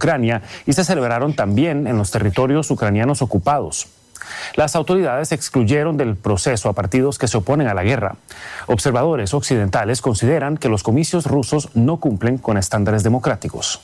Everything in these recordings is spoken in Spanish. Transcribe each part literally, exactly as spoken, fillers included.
Ucrania y se celebraron también en los territorios ucranianos ocupados. Las autoridades excluyeron del proceso a partidos que se oponen a la guerra. Observadores occidentales consideran que los comicios rusos no cumplen con estándares democráticos.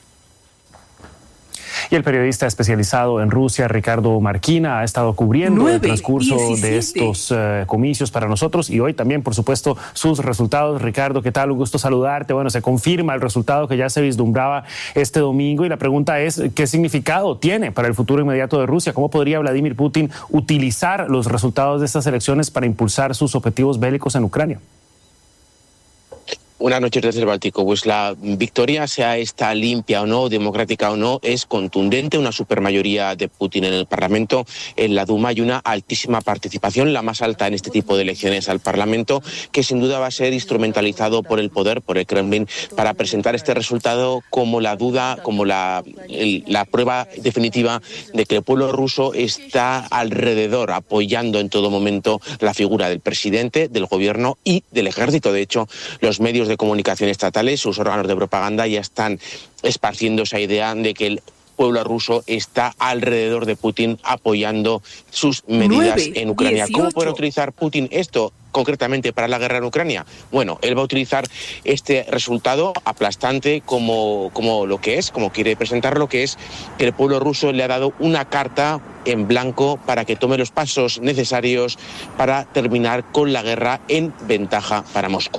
Y el periodista especializado en Rusia, Ricardo Marquina, ha estado cubriendo el transcurso de estos uh, comicios para nosotros y hoy también, por supuesto, sus resultados. Ricardo, ¿qué tal? Un gusto saludarte. Bueno, se confirma el resultado que ya se vislumbraba este domingo y la pregunta es, ¿qué significado tiene para el futuro inmediato de Rusia? ¿Cómo podría Vladimir Putin utilizar los resultados de estas elecciones para impulsar sus objetivos bélicos en Ucrania? Buenas noches desde el Báltico. Pues la victoria, sea esta limpia o no, democrática o no, es contundente. Una supermayoría de Putin en el Parlamento, en la Duma, y una altísima participación, la más alta en este tipo de elecciones al Parlamento, que sin duda va a ser instrumentalizado por el poder, por el Kremlin, para presentar este resultado como la duda, como la, el, la prueba definitiva de que el pueblo ruso está alrededor, apoyando en todo momento la figura del presidente, del gobierno y del ejército. De hecho, los medios de comunicación estatales, sus órganos de propaganda, ya están esparciendo esa idea de que el pueblo ruso está alrededor de Putin apoyando sus medidas nueve, en Ucrania. dieciocho. ¿Cómo puede utilizar Putin esto concretamente para la guerra en Ucrania? Bueno, él va a utilizar este resultado aplastante como, como lo que es, como quiere presentarlo, que es que el pueblo ruso le ha dado una carta en blanco para que tome los pasos necesarios para terminar con la guerra en ventaja para Moscú.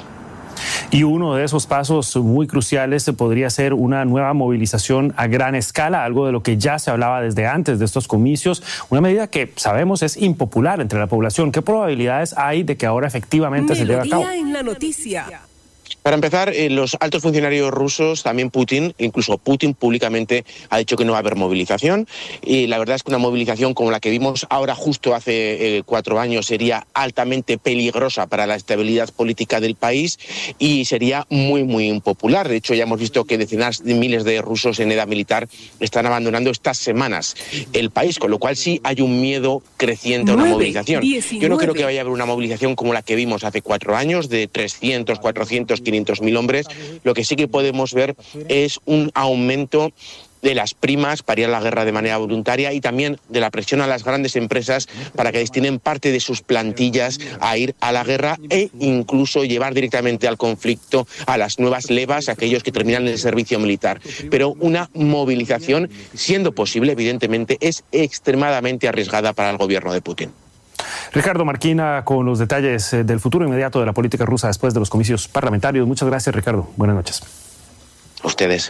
Y uno de esos pasos muy cruciales podría ser una nueva movilización a gran escala, algo de lo que ya se hablaba desde antes de estos comicios, una medida que sabemos es impopular entre la población. ¿Qué probabilidades hay de que ahora efectivamente se lleve a cabo? En la noticia. Para empezar, eh, los altos funcionarios rusos, también Putin, incluso Putin públicamente ha dicho que no va a haber movilización. Y la verdad es que una movilización como la que vimos ahora justo hace eh, cuatro años sería altamente peligrosa para la estabilidad política del país y sería muy, muy impopular. De hecho, ya hemos visto que decenas de miles de rusos en edad militar están abandonando estas semanas el país, con lo cual sí hay un miedo creciente a una movilización. Yo no creo que vaya a haber una movilización como la que vimos hace cuatro años, de trescientos, cuatrocientos, quinientos mil hombres. Lo que sí que podemos ver es un aumento de las primas para ir a la guerra de manera voluntaria y también de la presión a las grandes empresas para que destinen parte de sus plantillas a ir a la guerra e incluso llevar directamente al conflicto a las nuevas levas, aquellos que terminan el servicio militar. Pero una movilización, siendo posible, evidentemente, es extremadamente arriesgada para el gobierno de Putin. Ricardo Marquina con los detalles del futuro inmediato de la política rusa después de los comicios parlamentarios. Muchas gracias, Ricardo. Buenas noches. Ustedes.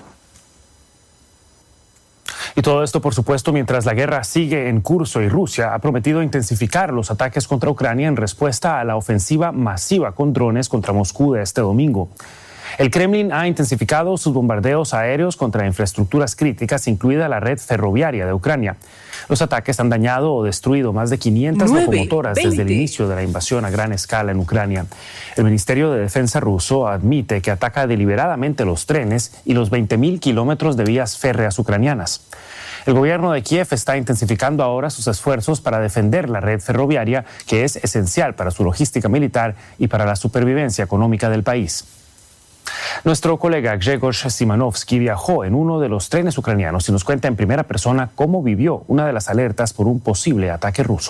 Y todo esto, por supuesto, mientras la guerra sigue en curso y Rusia ha prometido intensificar los ataques contra Ucrania en respuesta a la ofensiva masiva con drones contra Moscú de este domingo. El Kremlin ha intensificado sus bombardeos aéreos contra infraestructuras críticas, incluida la red ferroviaria de Ucrania. Los ataques han dañado o destruido más de quinientas locomotoras desde el inicio de la invasión a gran escala en Ucrania. El Ministerio de Defensa ruso admite que ataca deliberadamente los trenes y los veinte mil kilómetros de vías férreas ucranianas. El gobierno de Kiev está intensificando ahora sus esfuerzos para defender la red ferroviaria, que es esencial para su logística militar y para la supervivencia económica del país. Nuestro colega Grzegorz Szymanowski viajó en uno de los trenes ucranianos y nos cuenta en primera persona cómo vivió una de las alertas por un posible ataque ruso.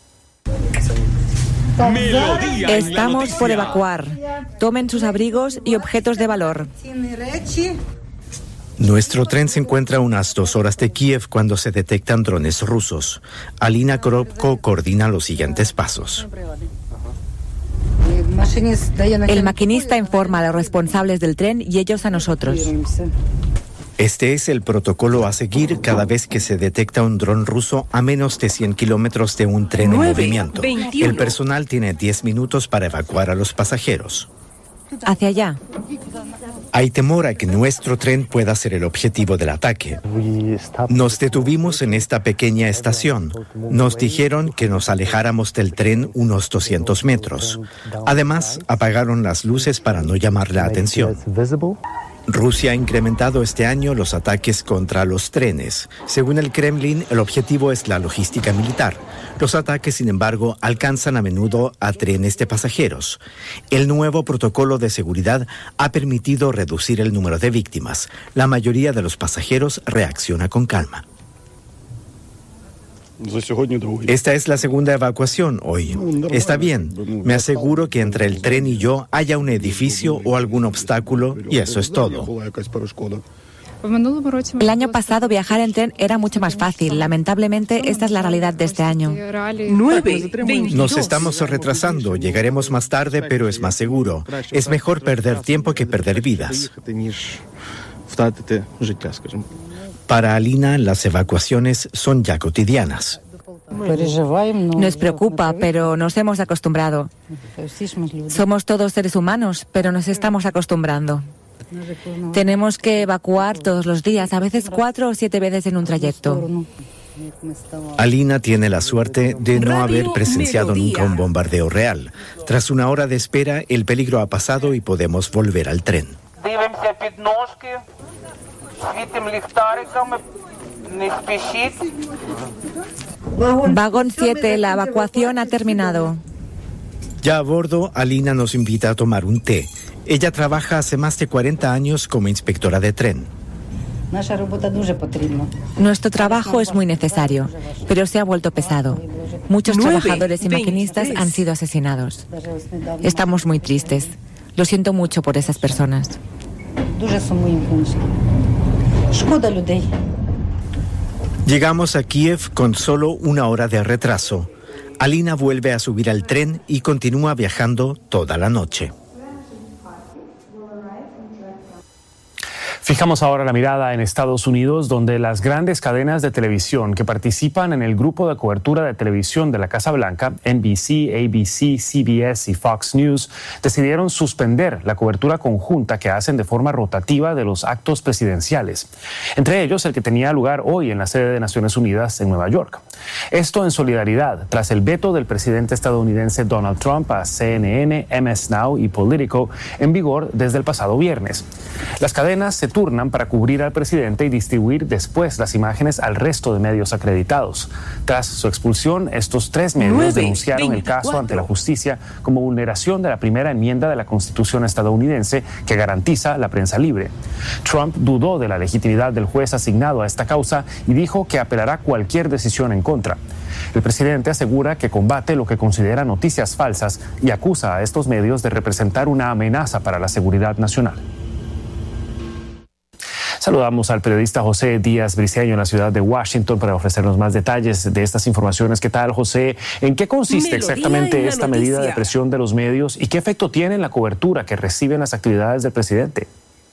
Estamos por evacuar. Tomen sus abrigos y objetos de valor. Nuestro tren se encuentra a unas dos horas de Kiev cuando se detectan drones rusos. Alina Koropko coordina los siguientes pasos. El maquinista informa a los responsables del tren y ellos a nosotros. Este es el protocolo a seguir cada vez que se detecta un dron ruso a menos de cien kilómetros de un tren en movimiento. El personal tiene diez minutos para evacuar a los pasajeros. Hacia allá. Hay temor a que nuestro tren pueda ser el objetivo del ataque. Nos detuvimos en esta pequeña estación. Nos dijeron que nos alejáramos del tren unos doscientos metros. Además, apagaron las luces para no llamar la atención. Rusia ha incrementado este año los ataques contra los trenes. Según el Kremlin, el objetivo es la logística militar. Los ataques, sin embargo, alcanzan a menudo a trenes de pasajeros. El nuevo protocolo de seguridad ha permitido reducir el número de víctimas. La mayoría de los pasajeros reacciona con calma. Esta es la segunda evacuación hoy. Está bien. Me aseguro que entre el tren y yo haya un edificio o algún obstáculo y eso es todo. El año pasado viajar en tren era mucho más fácil. Lamentablemente, esta es la realidad de este año. Nos estamos retrasando. Llegaremos más tarde, pero es más seguro. Es mejor perder tiempo que perder vidas. Para Alina, las evacuaciones son ya cotidianas. Nos preocupa, pero nos hemos acostumbrado. Somos todos seres humanos, pero nos estamos acostumbrando. Tenemos que evacuar todos los días, a veces cuatro o siete veces en un trayecto. Alina tiene la suerte de no haber presenciado nunca un bombardeo real. Tras una hora de espera, el peligro ha pasado y podemos volver al tren. Vagón siete, la evacuación ha terminado. Ya a bordo, Alina nos invita a tomar un té. Ella trabaja hace más de cuarenta años como inspectora de tren. Nuestro trabajo es muy necesario, pero se ha vuelto pesado. Muchos trabajadores y maquinistas han sido asesinados. Estamos muy tristes. Lo siento mucho por esas personas. Llegamos a Kiev con solo una hora de retraso. Alina vuelve a subir al tren y continúa viajando toda la noche. Fijamos ahora la mirada en Estados Unidos, donde las grandes cadenas de televisión que participan en el grupo de cobertura de televisión de la Casa Blanca, N B C, A B C, C B S y Fox News, decidieron suspender la cobertura conjunta que hacen de forma rotativa de los actos presidenciales, entre ellos el que tenía lugar hoy en la sede de Naciones Unidas en Nueva York. Esto en solidaridad tras el veto del presidente estadounidense Donald Trump a C N N, M S Now y Politico en vigor desde el pasado viernes. Las cadenas se turnan para cubrir al presidente y distribuir después las imágenes al resto de medios acreditados. Tras su expulsión, estos tres medios denunciaron el caso ante la justicia como vulneración de la primera enmienda de la Constitución estadounidense que garantiza la prensa libre. Trump dudó de la legitimidad del juez asignado a esta causa y dijo que apelará cualquier decisión en contra. El presidente asegura que combate lo que considera noticias falsas y acusa a estos medios de representar una amenaza para la seguridad nacional. Saludamos al periodista José Díaz Briceño en la ciudad de Washington para ofrecernos más detalles de estas informaciones. ¿Qué tal, José? ¿En qué consiste Melodía exactamente esta noticia. medida de presión de los medios y qué efecto tiene en la cobertura que reciben las actividades del presidente?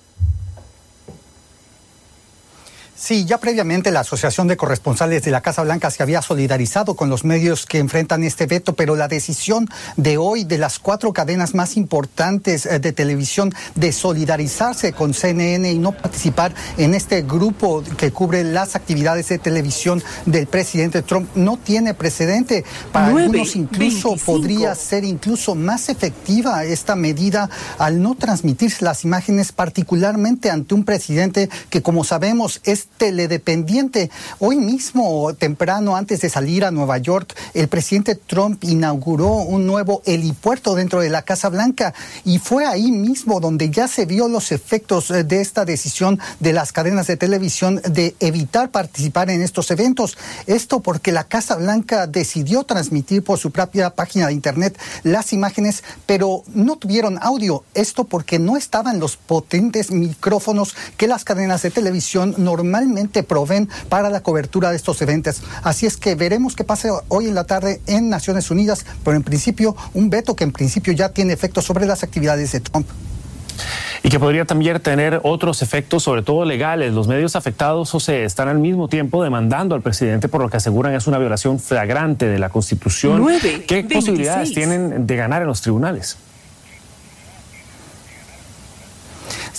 Sí, ya previamente la Asociación de Corresponsales de la Casa Blanca se había solidarizado con los medios que enfrentan este veto, pero la decisión de hoy de las cuatro cadenas más importantes de televisión de solidarizarse con C N N y no participar en este grupo que cubre las actividades de televisión del presidente Trump no tiene precedente. Para nueve, algunos incluso veinticinco. podría ser incluso más efectiva esta medida al no transmitirse las imágenes, particularmente ante un presidente que, como sabemos, es teledependiente. Hoy mismo, temprano, antes de salir a Nueva York, el presidente Trump inauguró un nuevo helipuerto dentro de la Casa Blanca y fue ahí mismo donde ya se vio los efectos de esta decisión de las cadenas de televisión de evitar participar en estos eventos. Esto porque la Casa Blanca decidió transmitir por su propia página de internet las imágenes, pero no tuvieron audio. Esto porque no estaban los potentes micrófonos que las cadenas de televisión normalmente proveen para la cobertura de estos eventos. Así es que veremos qué pasa hoy en la tarde en Naciones Unidas, pero en principio un veto que en principio ya tiene efectos sobre las actividades de Trump. Y que podría también tener otros efectos, sobre todo legales. Los medios afectados, José, están al mismo tiempo demandando al presidente por lo que aseguran es una violación flagrante de la Constitución. nueve, ¿Qué veintiséis. posibilidades tienen de ganar en los tribunales? Sí, ya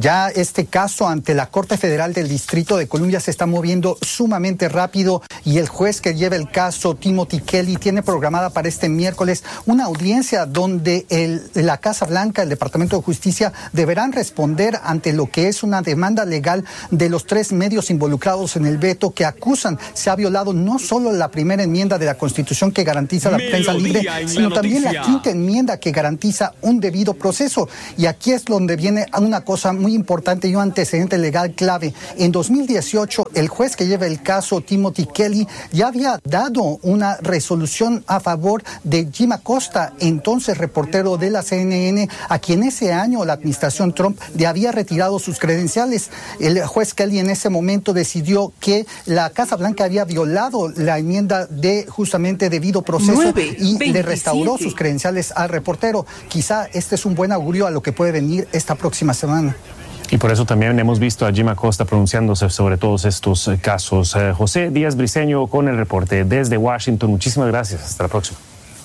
Ya este caso ante la Corte Federal del Distrito de Columbia se está moviendo sumamente rápido y el juez que lleva el caso, Timothy Kelly, tiene programada para este miércoles una audiencia donde el, la Casa Blanca, el Departamento de Justicia, deberán responder ante lo que es una demanda legal de los tres medios involucrados en el veto que acusan se ha violado no solo la primera enmienda de la Constitución que garantiza la prensa libre, sino también la quinta enmienda que garantiza un debido proceso. Y aquí es donde viene una cosa muy importante y un antecedente legal clave. En dos mil dieciocho, el juez que lleva el caso, Timothy Kelly, ya había dado una resolución a favor de Jim Acosta, entonces reportero de la C N N, a quien ese año la administración Trump le había retirado sus credenciales. El juez Kelly en ese momento decidió que la Casa Blanca había violado la enmienda de justamente debido proceso nueve, y veintisiete. Le restauró sus credenciales al reportero. Quizá este es un buen augurio a lo que puede venir esta próxima semana. Y por eso también hemos visto a Jim Acosta pronunciándose sobre todos estos casos. Eh, José Díaz Briceño con el reporte desde Washington. Muchísimas gracias. Hasta la próxima.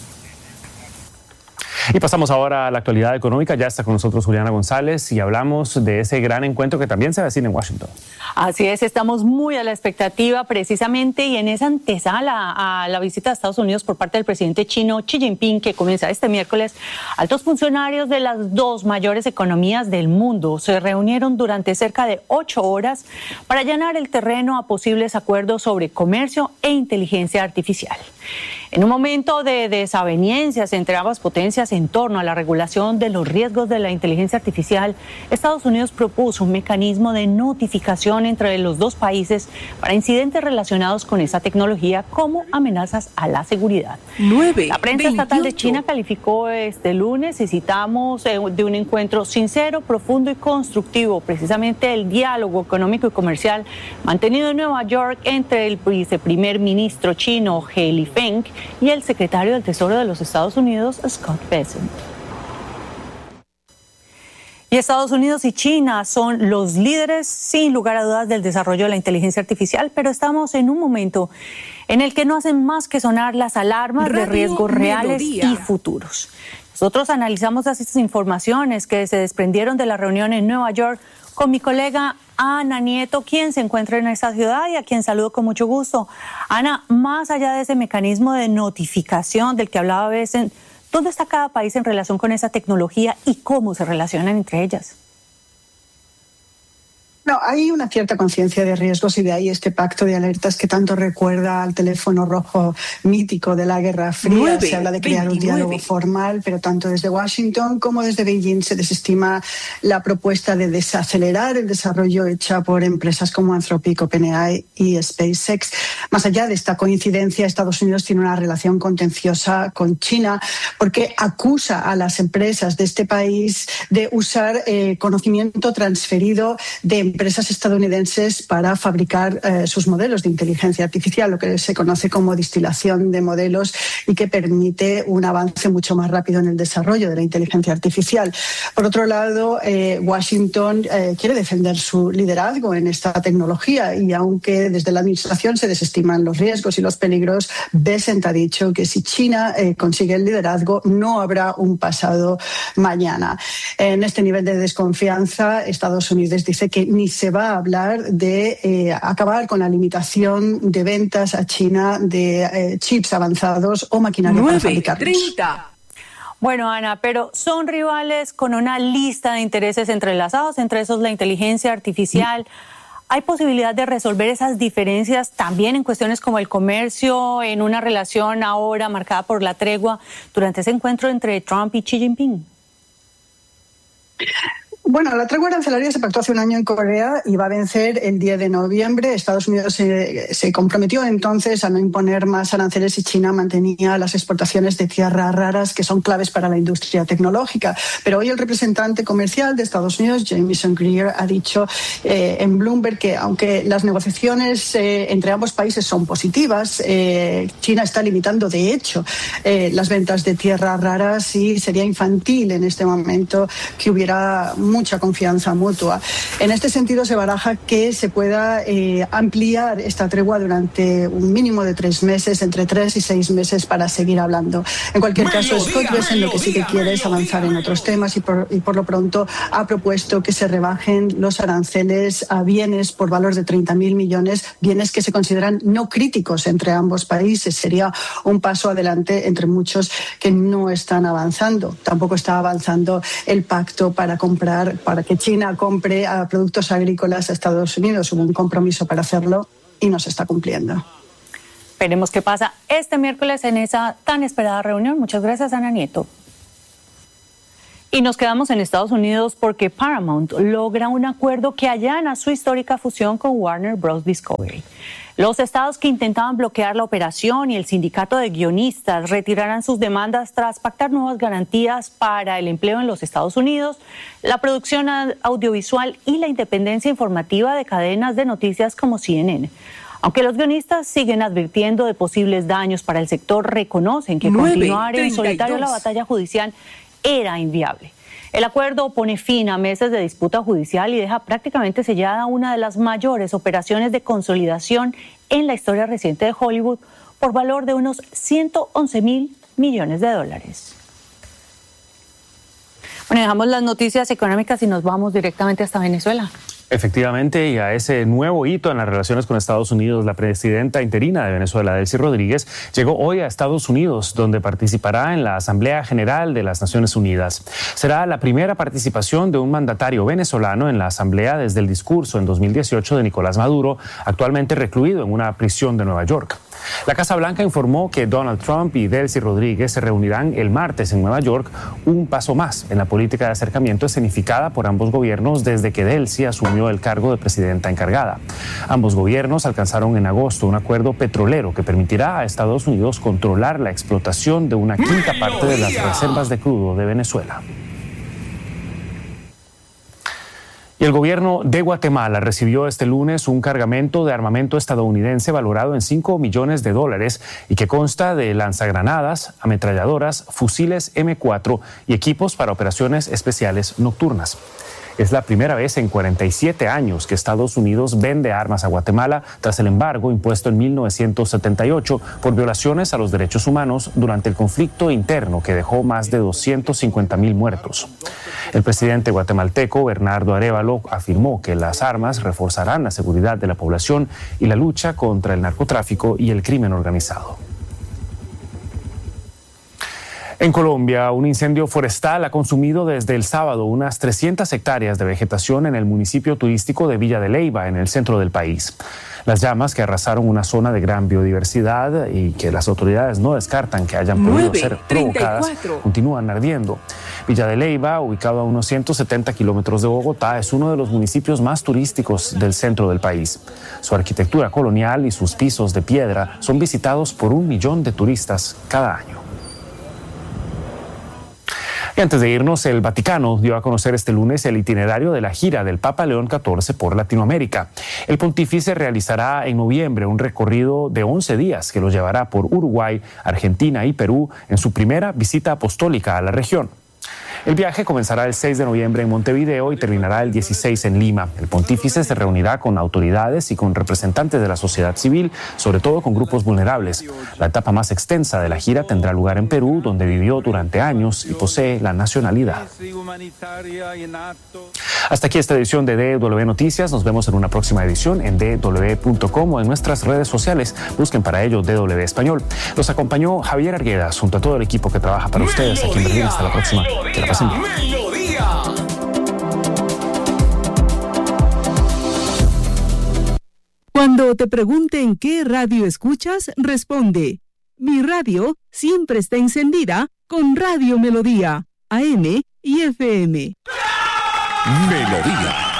Y pasamos ahora a la actualidad económica. Ya está con nosotros Juliana González y hablamos de ese gran encuentro que también se avecina en Washington. Así es, estamos muy a la expectativa precisamente y en esa antesala a la visita a Estados Unidos por parte del presidente chino Xi Jinping, que comienza este miércoles. Altos funcionarios de las dos mayores economías del mundo se reunieron durante cerca de ocho horas para allanar el terreno a posibles acuerdos sobre comercio e inteligencia artificial. En un momento de desavenencias entre ambas potencias en torno a la regulación de los riesgos de la inteligencia artificial, Estados Unidos propuso un mecanismo de notificación entre los dos países para incidentes relacionados con esa tecnología como amenazas a la seguridad. nueve, la prensa veintiocho. Estatal de China calificó este lunes, y citamos, de un encuentro sincero, profundo y constructivo, precisamente el diálogo económico y comercial mantenido en Nueva York entre el viceprimer ministro chino He Lifeng y el secretario del Tesoro de los Estados Unidos, Scott Bessent. Y Estados Unidos y China son los líderes, sin lugar a dudas, del desarrollo de la inteligencia artificial, pero estamos en un momento en el que no hacen más que sonar las alarmas Radio de riesgos reales Melodía. Y futuros. Nosotros analizamos estas informaciones que se desprendieron de la reunión en Nueva York con mi colega Ana Nieto, quien se encuentra en esta ciudad y a quien saludo con mucho gusto. Ana, más allá de ese mecanismo de notificación del que hablaba Bessent, ¿dónde está cada país en relación con esa tecnología y cómo se relacionan entre ellas? No, hay una cierta conciencia de riesgos y de ahí este pacto de alertas que tanto recuerda al teléfono rojo mítico de la Guerra Fría. nueve, se habla de crear veintinueve. Un diálogo formal, pero tanto desde Washington como desde Beijing se desestima la propuesta de desacelerar el desarrollo hecha por empresas como Anthropic, OpenAI y SpaceX. Más allá de esta coincidencia, Estados Unidos tiene una relación contenciosa con China porque acusa a las empresas de este país de usar eh, conocimiento transferido de empresas estadounidenses para fabricar eh, sus modelos de inteligencia artificial, lo que se conoce como distilación de modelos y que permite un avance mucho más rápido en el desarrollo de la inteligencia artificial. Por otro lado, eh, Washington eh, quiere defender su liderazgo en esta tecnología y aunque desde la administración se desestiman los riesgos y los peligros, Bessent ha dicho que si China eh, consigue el liderazgo no habrá un pasado mañana. En este nivel de desconfianza, Estados Unidos dice que ni se va a hablar de eh, acabar con la limitación de ventas a China de eh, chips avanzados o maquinaria nueve, para fabricarlos. treinta. Bueno, Ana, pero son rivales con una lista de intereses entrelazados, entre esos la inteligencia artificial. ¿Hay posibilidad de resolver esas diferencias también en cuestiones como el comercio, en una relación ahora marcada por la tregua durante ese encuentro entre Trump y Xi Jinping? Bueno, la tregua arancelaria se pactó hace un año en Corea y va a vencer el diez de noviembre. Estados Unidos se, se comprometió entonces a no imponer más aranceles y China mantenía las exportaciones de tierras raras que son claves para la industria tecnológica. Pero hoy el representante comercial de Estados Unidos, Jamieson Greer, ha dicho eh, en Bloomberg que aunque las negociaciones eh, entre ambos países son positivas, eh, China está limitando de hecho eh, las ventas de tierras raras y sería infantil en este momento que hubiera mucho mucha confianza mutua. En este sentido, se baraja que se pueda eh, ampliar esta tregua durante un mínimo de tres meses, entre tres y seis meses, para seguir hablando. En cualquier caso, Scott Bessent lo que sí que quiere es avanzar en otros temas y por, y por lo pronto ha propuesto que se rebajen los aranceles a bienes por valor de treinta mil millones, bienes que se consideran no críticos entre ambos países. Sería un paso adelante entre muchos que no están avanzando. Tampoco está avanzando el pacto para comprar, para que China compre a productos agrícolas a Estados Unidos. Hubo un compromiso para hacerlo y no se está cumpliendo. Veremos qué pasa este miércoles en esa tan esperada reunión. Muchas gracias, Ana Nieto. Y nos quedamos en Estados Unidos porque Paramount logra un acuerdo que allana su histórica fusión con Warner Bros. Discovery. Los estados que intentaban bloquear la operación y el sindicato de guionistas retirarán sus demandas tras pactar nuevas garantías para el empleo en los Estados Unidos, la producción audiovisual y la independencia informativa de cadenas de noticias como C N N. Aunque los guionistas siguen advirtiendo de posibles daños para el sector, reconocen que continuar en solitario la batalla judicial era inviable. El acuerdo pone fin a meses de disputa judicial y deja prácticamente sellada una de las mayores operaciones de consolidación en la historia reciente de Hollywood por valor de unos ciento once mil millones de dólares. Bueno, dejamos las noticias económicas y nos vamos directamente hasta Venezuela. Efectivamente, y a ese nuevo hito en las relaciones con Estados Unidos, la presidenta interina de Venezuela, Delcy Rodríguez, llegó hoy a Estados Unidos, donde participará en la Asamblea General de las Naciones Unidas. Será la primera participación de un mandatario venezolano en la Asamblea desde el discurso en dos mil dieciocho de Nicolás Maduro, actualmente recluido en una prisión de Nueva York. La Casa Blanca informó que Donald Trump y Delcy Rodríguez se reunirán el martes en Nueva York, un paso más en la política de acercamiento escenificada por ambos gobiernos desde que Delcy asumió el cargo de presidenta encargada. Ambos gobiernos alcanzaron en agosto un acuerdo petrolero que permitirá a Estados Unidos controlar la explotación de una quinta parte de las reservas de crudo de Venezuela. Y el gobierno de Guatemala recibió este lunes un cargamento de armamento estadounidense valorado en cinco millones de dólares y que consta de lanzagranadas, ametralladoras, fusiles eme cuatro y equipos para operaciones especiales nocturnas. Es la primera vez en cuarenta y siete años que Estados Unidos vende armas a Guatemala tras el embargo impuesto en mil novecientos setenta y ocho por violaciones a los derechos humanos durante el conflicto interno que dejó más de doscientos cincuenta mil muertos. El presidente guatemalteco Bernardo Arévalo afirmó que las armas reforzarán la seguridad de la población y la lucha contra el narcotráfico y el crimen organizado. En Colombia, un incendio forestal ha consumido desde el sábado unas trescientas hectáreas de vegetación en el municipio turístico de Villa de Leyva, en el centro del país. Las llamas, que arrasaron una zona de gran biodiversidad y que las autoridades no descartan que hayan podido ser provocadas, continúan ardiendo. Villa de Leyva, ubicado a unos ciento setenta kilómetros de Bogotá, es uno de los municipios más turísticos del centro del país. Su arquitectura colonial y sus pisos de piedra son visitados por un millón de turistas cada año. Y antes de irnos, el Vaticano dio a conocer este lunes el itinerario de la gira del Papa León catorce por Latinoamérica. El pontífice realizará en noviembre un recorrido de once días que lo llevará por Uruguay, Argentina y Perú en su primera visita apostólica a la región. El viaje comenzará el seis de noviembre en Montevideo y terminará el dieciséis en Lima. El pontífice se reunirá con autoridades y con representantes de la sociedad civil, sobre todo con grupos vulnerables. La etapa más extensa de la gira tendrá lugar en Perú, donde vivió durante años y posee la nacionalidad. Hasta aquí esta edición de D W Noticias. Nos vemos en una próxima edición en d w punto com o en nuestras redes sociales. Busquen para ello D W Español. Los acompañó Javier Arguedas junto a todo el equipo que trabaja para ustedes aquí en Berlín. Hasta la próxima. Que la pasen bien. Cuando te pregunten qué radio escuchas, responde: mi radio siempre está encendida con Radio Melodía, A M y F M. Melodía.